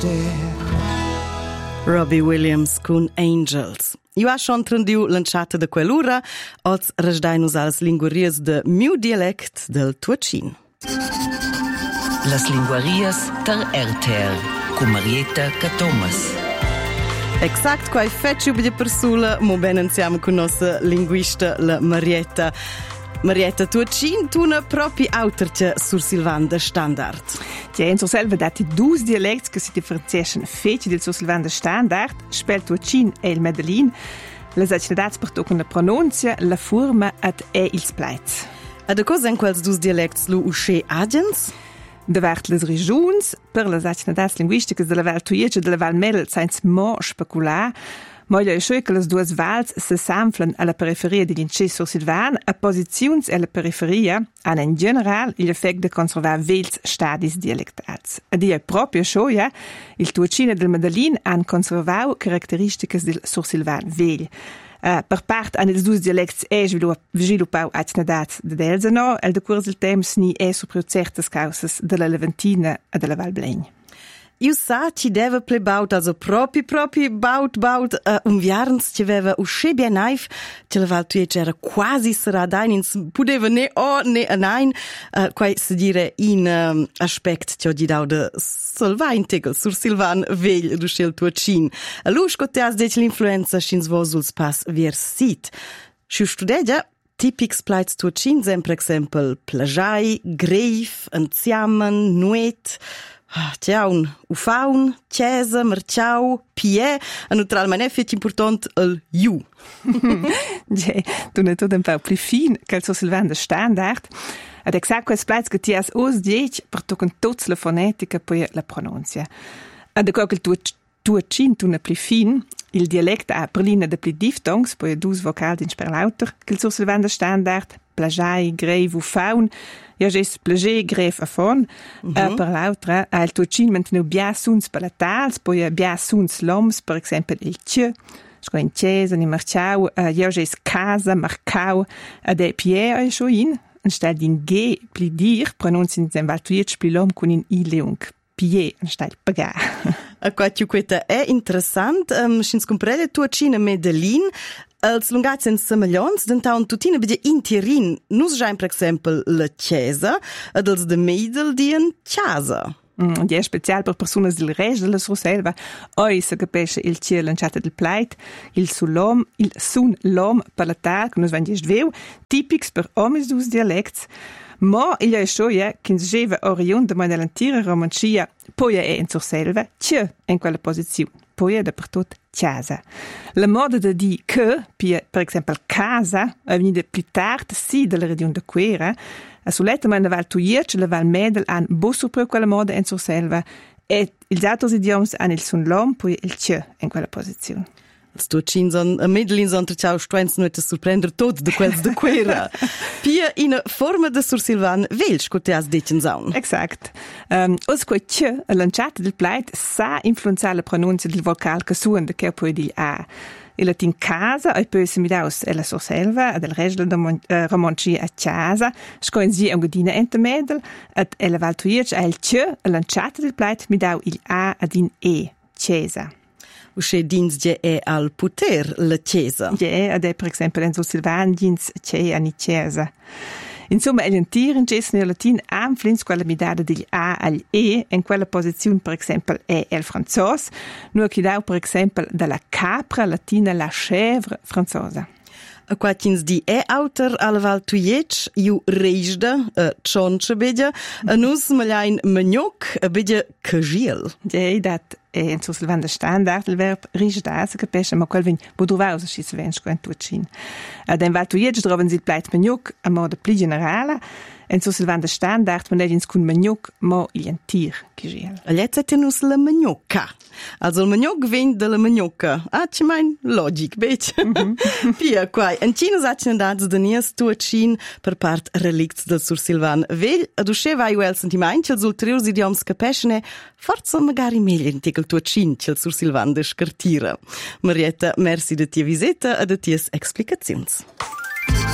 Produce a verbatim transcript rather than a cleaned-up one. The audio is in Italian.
Robbie Williams con Angels. Io ho schon trendiu lanciata da quell'ora, oz resdainus als linguarias de miu dialect del Tuacin. Las linguarias ter R T R, con Marietta Catomas. Exact, quai fecciu bide persula, mo ben insieme con nostra linguista, la Marietta. Marietta, Tuacin, tu una propria autorce sur Silvan de Standard. Ja, in Surselva dati dus dialects che si differenziano feci del Sur Silvan de Standard, spel Tuacin e il Medellin, les accidats per toccano la pronuncia, la forma et e ils pleits. A de cosa in quels dus dialects lu usce agens? Davart les regions, per les accidats linguisticas de la Val Tuietge e de la Val Medel, sains mo specular, Moglia è che le due vals si sanflan alla periferia di l'Inces sur Silvan a posizioni alla periferia hanno in generale l'effetto di conservare vels stadis dialectals. Ed è proprio ciò, ja, il Tuacin del Medellin hanno conservato caratteristiche del sur Silvan vel. Uh, per parte hanno i due dialecti è sviluppato accidats de Delzano, e al decurs del temps ni è sopra certe cause della Leventina e della Val Blegn. Io sa ci deve plebaut, also propi, propi, baut, baut, uh, un viarns ci aveva usce bien naif, ci la val tuiec era quasi seradain, ins pudeva ne o ne anain, uh, quai se dire in um, aspect ci ho di dau de solva integel sur Silvan vegl d'uscel Tuacin. A lusco te has deci l'influenza schins vosuls pas vers sit. Sciu studegia, tipics plaits Tuacin, sem per exempel plajai, greif, anziamen, nuet, Tjaun, ufaun, chiesa, marciau, pie, a naturalmente è fetch important il ju. Ja, tu ne tot un po' più fin che il Sur Silvan de Standard. Ed exact quels plats che ti has os diec per toccare tutte le fonetiche poi la pronuncia. Ed ecco che il Tuacin tu ne più fin, il dialecto ha per linea de più diftongs, poi dus vocali in sperlauter, che il Sur Silvan de Standard, plajai, greiv, ufaun, ja, jes plager, gref a fon, mm-hmm. uh, per l'altra, uh, il Tuacin mantenu bia suns palatals, poi uh, bia suns loms, per esempio il tje, sco in chiesa, in marciau, uh, ja, jes casa, marcau, ad e pie a scho in, anstelle din g, pli dir, pronuncien in Val Tuietge pli lom con in i leung, pie, anstelle pagar. A quattiu queta è interessant, um, schins comprele Tuacin a Medellin, als lungats en semeglions, d'entaun tutina bide interin, nus jain per exempel la chiesa, ed als de Medel dien casa. Mm, ja, special per personas del resto della Surselva, oi se capisce il cia lanciata del pleit, il sulom, il sun lom palatar, che nus van gest veu, tipics per omis dus dialects, ma il è scho ja, che si geva orion de modelantira romancia, poi è in Surselva, cia in quella posizione. Poi è dappertutto chiesa. La moda de di che, per esempio casa, è venuta più tardi, sì, dalla regione de Quera, a suletta ma in Val Tuietge, la Val Medel, hanno bosso per quella moda in Surselva, e gli altri idiomi hanno il sun lom, poi il cie in quella posizione. Els Tuacins on a Medellin son tracciau stuents nu te surprender tot de quels de Quera. Pia in forma de Sur Silvan velsch co te has detchen saun. Exact. Um, os quai cie, a lanciata del pleit, sa influenzare la pronuncia del vocal che suon de che poi di a. Il latin casa, e poi se mi daus e la Surselva, ed il resto de uh, romancia a casa, scoin si un godina ente medel, ed e la Val Tuietge a il cie, a lanciata del pleit, mi dau il a ad in e, chiesa. Usce dins je è al puter la chiesa. Ja, ed è per esempio in Sur Silvan dins che ani chiesa. Insomma, il tir in ges nel latin amflins quella midada degli a al e, in quella posizione per esempio è il francese, nur che dau per esempio dalla capra latina la chèvre franzosa. A quatins di è autor alla Val Tuietge, iu reisda, a cionce bedia, a nus maglain magnoc, a bedia cagiel. Ja, dat è in Sur Silvan de Standard il verb reisda, se capisce, ma quel vin budurvaus si se vensch in Tuacin. Ad in Val Tuietge droven si il pleit magnoc a modo pli generale, in Sur Silvan de Standard man edins cun magnoc mo il tir cagiel. A letza tenus la magnocca. Also il magnoc vegn de la magnocca. Ah, ci mein logic, bec. Mm-hmm. Pia quai, en cinas acin andats de nies Tuacin per part relicts del Sur Silvan vegl, ad usce vai uel sentimain cels ulteriors idioms capeschene, forza magari meglio in tegel Tuacin cel Sur Silvan de scartira. Marietta, merci de tia visita e de tias explicazions.